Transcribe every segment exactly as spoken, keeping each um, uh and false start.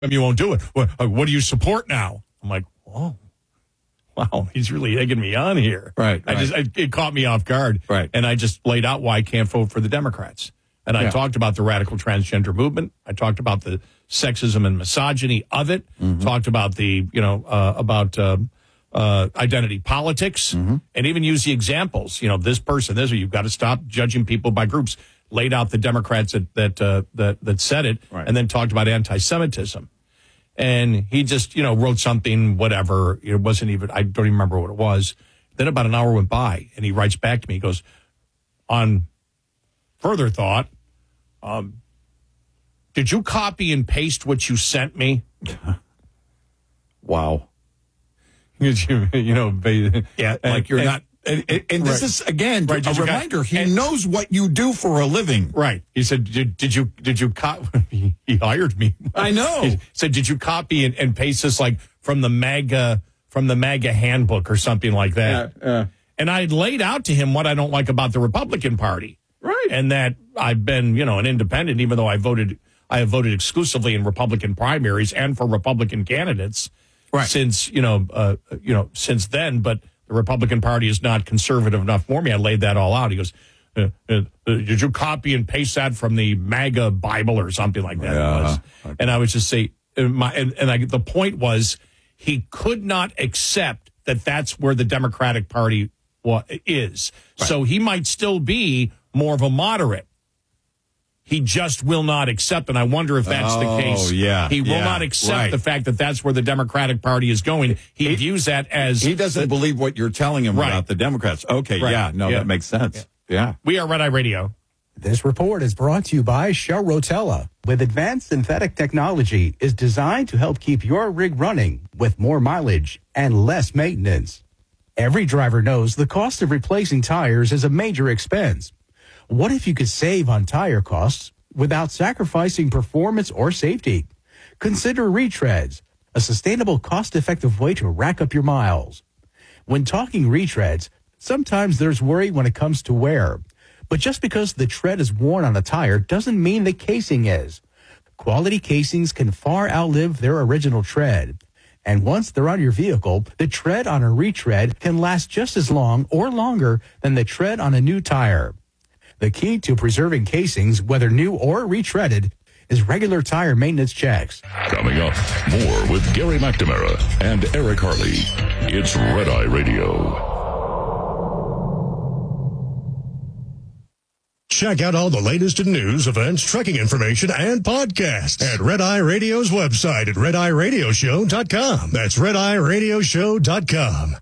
come you won't do it? What, what do you support now? I'm like, oh, wow, he's really egging me on here. Right. I right. just I, it caught me off guard. Right. And I just laid out why I can't vote for the Democrats. And I Yeah. talked about the radical transgender movement. I talked about the sexism and misogyny of it. Mm-hmm. Talked about the, you know, uh, about uh, uh, identity politics, Mm-hmm. and even use the examples. You know, this person, this, you've got to stop judging people by groups. Laid out the Democrats that that uh, that that said it, Right. and then talked about anti-Semitism. And he just, you know, wrote something, whatever. It wasn't even, I don't even remember what it was. Then about an hour went by, and he writes back to me. He goes, on further thought, um, did you copy and paste what you sent me? Wow. you, you know, Yeah, and, like you're and, not. And, and, and this right. is, again, Right, a did you got- reminder. He and- knows what you do for a living. Right. He said, did, did you, did you copy? He hired me. I know. He said, did you copy and, and paste this like from the MAGA, from the MAGA handbook or something like that? Yeah, yeah. And I laid out to him what I don't like about the Republican Party. Right. And that I've been, you know, an independent, even though I voted, I have voted exclusively in Republican primaries and for Republican candidates Right. since, you know, uh, you know, since then. But the Republican Party is not conservative enough for me. I laid that all out. He goes, uh, uh, uh, did you copy and paste that from the MAGA Bible or something like that? Yeah. It was. And I would just say, uh, my, and, and I, the point was, he could not accept that that's where the Democratic Party wa- is. Right. So he might still be more of a moderate. He just will not accept, and I wonder if that's Oh, the case. yeah, He will yeah, not accept right. the fact that that's where the Democratic Party is going. He, He- views that as... He doesn't believe what you're telling him Right. about the Democrats. Okay, Right. yeah, no, Yeah. that makes sense. Yeah. We are Red Eye Radio. This report is brought to you by Shell Rotella. With advanced synthetic technology, is designed to help keep your rig running with more mileage and less maintenance. Every driver knows the cost of replacing tires is a major expense. What if you could save on tire costs without sacrificing performance or safety? Consider retreads, a sustainable, cost-effective way to rack up your miles. When talking retreads, sometimes there's worry when it comes to wear. But just because the tread is worn on a tire doesn't mean the casing is. Quality casings can far outlive their original tread. And once they're on your vehicle, the tread on a retread can last just as long or longer than the tread on a new tire. The key to preserving casings, whether new or retreaded, is regular tire maintenance checks. Coming up, more with Gary McNamara and Eric Harley. It's Red Eye Radio. Check out all the latest in news, events, trekking information, and podcasts at Red Eye Radio's website at red eye radio show dot com. That's red eye radio show dot com.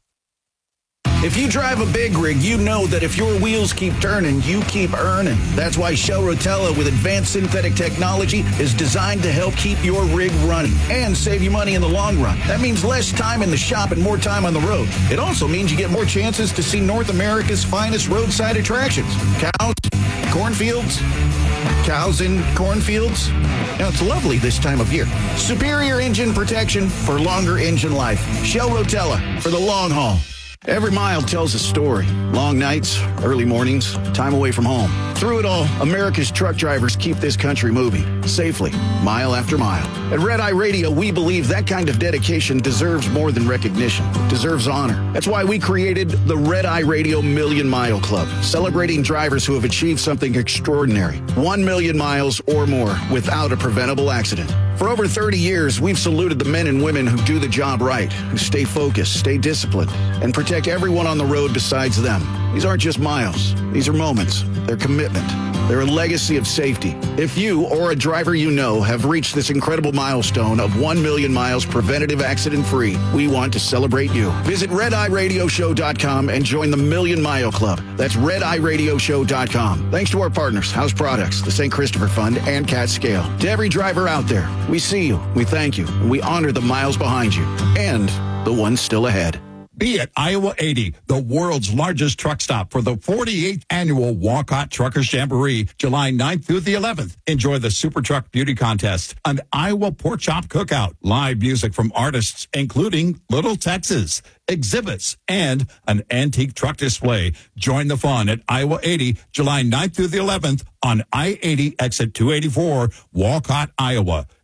If you drive a big rig, you know that if your wheels keep turning, you keep earning. That's why Shell Rotella with advanced synthetic technology is designed to help keep your rig running and save you money in the long run. That means less time in the shop and more time on the road. It also means you get more chances to see North America's finest roadside attractions. Cows, cornfields, cows in cornfields. Now, it's lovely this time of year. Superior engine protection for longer engine life. Shell Rotella for the long haul. Every mile tells a story. Long nights, early mornings, time away from home. Through it all, America's truck drivers keep this country moving safely, mile after mile. At Red Eye Radio, we believe that kind of dedication deserves more than recognition, deserves honor. That's why we created the Red Eye Radio Million Mile Club, celebrating drivers who have achieved something extraordinary. One million miles or more without a preventable accident. For over thirty years, we've saluted the men and women who do the job right, who stay focused, stay disciplined, and protect everyone on the road besides them. These aren't just miles. These are moments. They're commitment. They're a legacy of safety. If you or a driver you know have reached this incredible milestone of one million miles preventative accident-free, we want to celebrate you. Visit red eye radio show dot com and join the Million Mile Club. That's red eye radio show dot com. Thanks to our partners, House Products, the Saint Christopher Fund, and Cat Scale. To every driver out there, we see you, we thank you, and we honor the miles behind you and the ones still ahead. Be at Iowa eighty, the world's largest truck stop for the forty-eighth annual Walcott Truckers Jamboree, July ninth through the eleventh. Enjoy the Super Truck Beauty Contest, an Iowa Pork Chop Cookout, live music from artists including Little Texas, exhibits, and an antique truck display. Join the fun at Iowa eighty, July ninth through the eleventh on I eighty exit two eighty-four, Walcott, Iowa.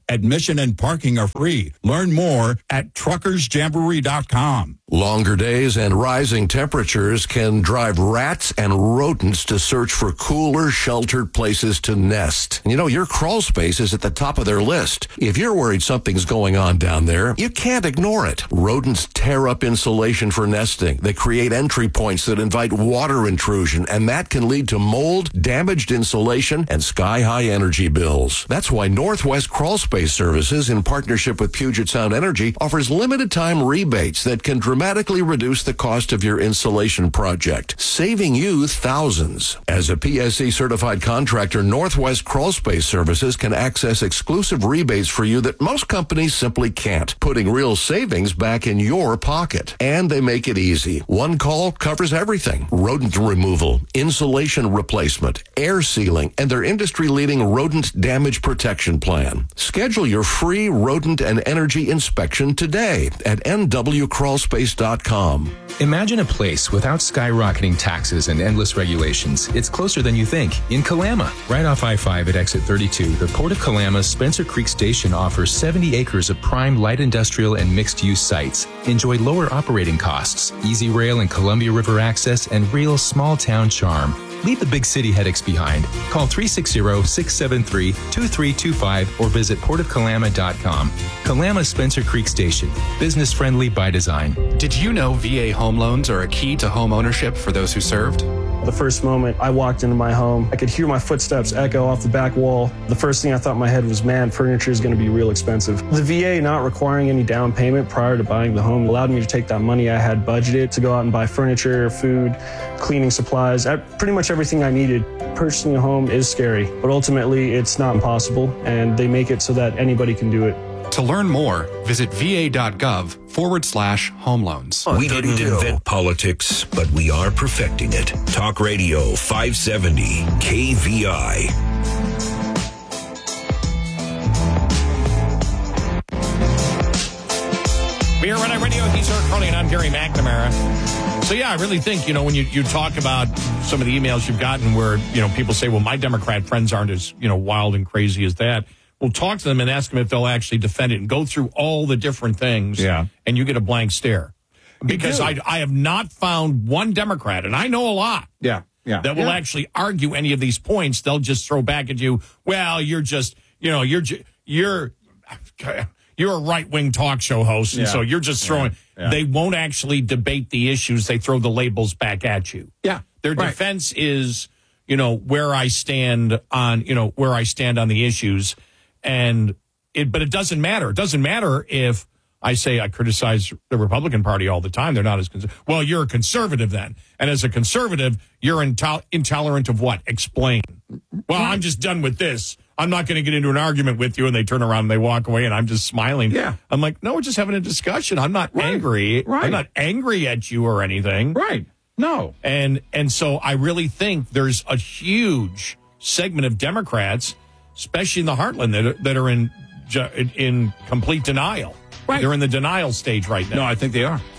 Admission and parking are free. Learn more at truckers jamboree dot com. Longer days and rising temperatures can drive rats and rodents to search for cooler, sheltered places to nest. And you know, your crawl space is at the top of their list. If you're worried something's going on down there, you can't ignore it. Rodents tear up insulation for nesting. They create entry points that invite water intrusion, and that can lead to mold, damaged insulation, and sky-high energy bills. That's why Northwest Crawl Space Services, in partnership with Puget Sound Energy, offers limited-time rebates that can dramatically reduce the cost of your insulation project, saving you thousands. As a P S C certified contractor, Northwest Crawl Space Services can access exclusive rebates for you that most companies simply can't, putting real savings back in your pocket. And they make it easy. One call covers everything: rodent removal, insulation replacement, air sealing, and their industry-leading rodent damage protection plan. Schedule your free rodent and energy inspection today at N W crawl space dot com. Imagine a place without skyrocketing taxes and endless regulations. It's closer than you think. In Kalama, right off I five at exit thirty-two, the Port of Kalama's Spencer Creek Station offers seventy acres of prime light industrial and mixed-use sites. Enjoy lower operating costs, easy rail and Columbia River access, and real small-town charm. Leave the big city headaches behind. Call three six zero, six seven three, two three two five or visit port of kalama dot com. Kalama Spencer Creek Station. Business friendly by design. Did you know V A home loans are a key to home ownership for those who served? The first moment I walked into my home, I could hear my footsteps echo off the back wall. The first thing I thought in my head was, man, furniture is going to be real expensive. The V A not requiring any down payment prior to buying the home allowed me to take that money I had budgeted to go out and buy furniture, food, cleaning supplies, pretty much everything I needed. Purchasing a home is scary, but ultimately it's not impossible, and they make it so that anybody can do it. To learn more, visit va.gov forward slash home loans. We didn't invent politics, but we are perfecting it. Talk Radio five seventy K V I. We are Red Eye Radio. He's Eric Carly, and I'm Gary McNamara. So, yeah, I really think, you know, when you, you talk about some of the emails you've gotten where, you know, people say, well, my Democrat friends aren't as, you know, wild and crazy as that. Well, talk to them and ask them if they'll actually defend it and go through all the different things. Yeah. And you get a blank stare. Because I, I have not found one Democrat, and I know a lot. Yeah. Yeah. That will yeah. actually argue any of these points. They'll just throw back at you, well, you're just, you know, you're, you're, you're a right-wing talk show host, and yeah. so you're just throwing. Yeah. Yeah. They won't actually debate the issues. They throw the labels back at you. Yeah. Their right. defense is, you know, where I stand on, you know, where I stand on the issues. And it, but it doesn't matter. It doesn't matter if I say I criticize the Republican Party all the time. They're not as conservative. Well, you're a conservative then. And as a conservative, you're intol- intolerant of what? Explain. Well, I'm just done with this. I'm not going to get into an argument with you. And they turn around and they walk away and I'm just smiling. Yeah. I'm like, no, we're just having a discussion. I'm not right. angry. Right. I'm not angry at you or anything. Right. No. And, and so I really think there's a huge segment of Democrats, especially in the heartland, that are, that are in in complete denial. Right. They're in the denial stage right now. No, I think they are.